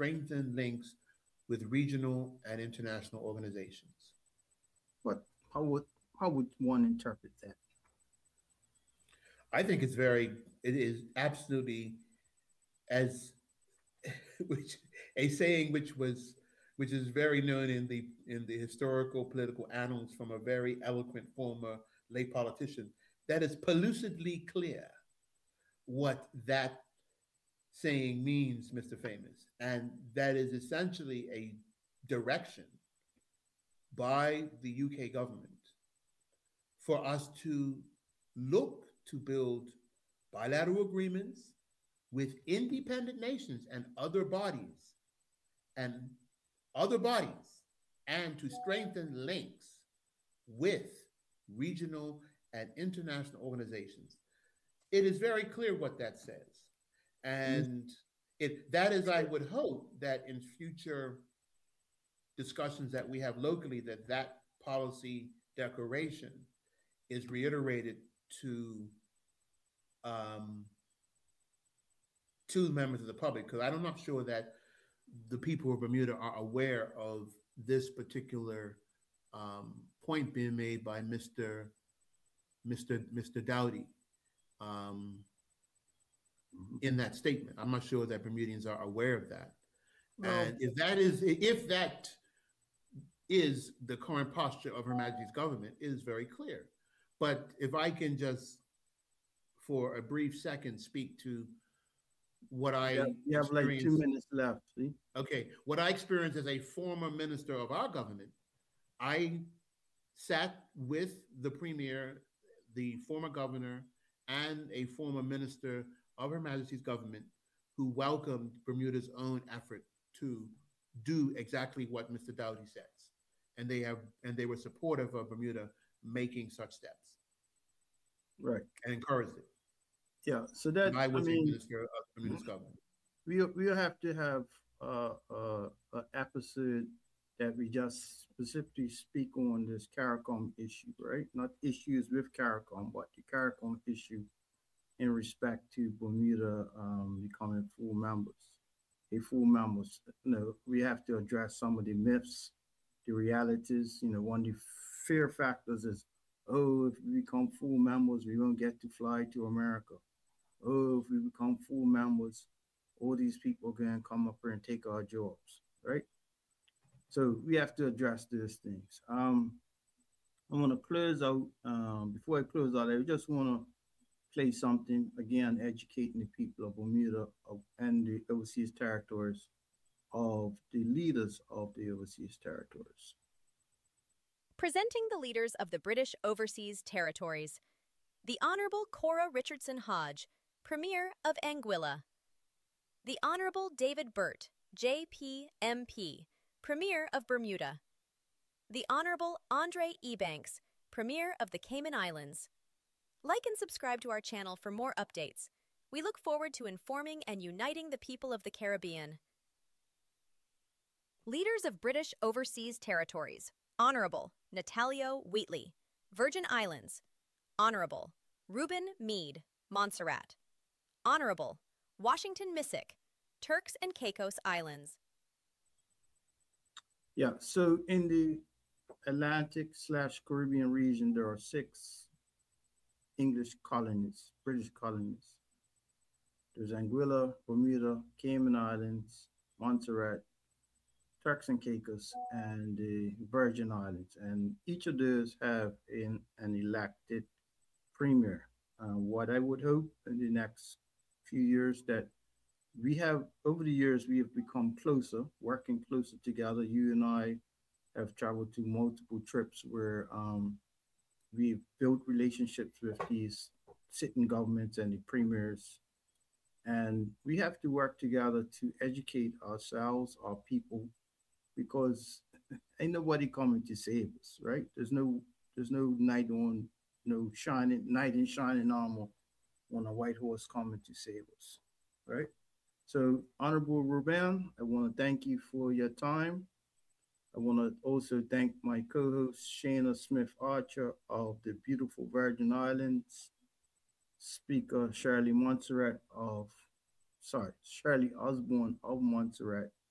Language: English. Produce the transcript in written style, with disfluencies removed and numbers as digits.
strengthen links with regional and international organizations. But how would one interpret that? I think it is absolutely as which a saying which is very known in the historical political annals from a very eloquent former lay politician. That is pellucidly clear what that saying means, Mr. Famous, and that is essentially a direction by the UK government for us to look to build bilateral agreements with independent nations and other bodies and to strengthen links with regional and international organizations. It is very clear what that says. And that is, I would hope that in future discussions that we have locally, that policy declaration is reiterated to um, to members of the public, because I'm not sure that the people of Bermuda are aware of this particular point being made by Mr. Dowdy um, in that statement. I'm not sure that Bermudians are aware of that. Well, and if that is the current posture of Her Majesty's government, it is very clear. But if I can just, for a brief second, speak to what you have like 2 minutes left. See? Okay, what I experienced as a former minister of our government, I sat with the premier, the former governor, and a former minister of Her Majesty's government who welcomed Bermuda's own effort to do exactly what Mr. Dowdy says. And they were supportive of Bermuda making such steps. Right. And encouraged it. Yeah. So that, and I was a minister of Bermuda's government. We'll have to have an episode that we just specifically speak on this CARICOM issue, right? Not issues with CARICOM, but the CARICOM issue in respect to Bermuda becoming full members. We have to address some of the myths, the realities. One of the fear factors is, oh, if we become full members, we won't get to fly to America. Oh, if we become full members, all these people are going to come up here and take our jobs, right? So we have to address these things. I want to close out. Before I close out, I just want to play something, again, educating the people of Bermuda and the overseas territories of the leaders of the overseas territories. Presenting the leaders of the British Overseas Territories, the Honourable Cora Richardson Hodge, Premier of Anguilla. The Honourable David Burt, J.P. M.P., Premier of Bermuda. The Honourable Andre Ebanks, Premier of the Cayman Islands. Like and subscribe to our channel for more updates. We look forward to informing and uniting the people of the Caribbean. Leaders of British Overseas Territories. Honourable Natalio Wheatley, Virgin Islands. Honourable Reuben Meade, Montserrat. Honourable Washington Missick, Turks and Caicos Islands. Yeah, so in the Atlantic/Caribbean region, there are 6 English colonies, British colonies. There's Anguilla, Bermuda, Cayman Islands, Montserrat, Turks and Caicos, and the Virgin Islands. And each of those have an elected premier. What I would hope in the next few years that over the years, we have become closer, working closer together. You and I have traveled to multiple trips where we've built relationships with these sitting governments and the premiers. And we have to work together to educate ourselves, our people, because ain't nobody coming to save us, right? There's no knight in shining armor on a white horse coming to save us, right? So, Honorable Reuben, I want to thank you for your time. I want to also thank my co-host, Shana Smith Archer of the beautiful Virgin Islands, Speaker Shirley Osborne of Montserrat,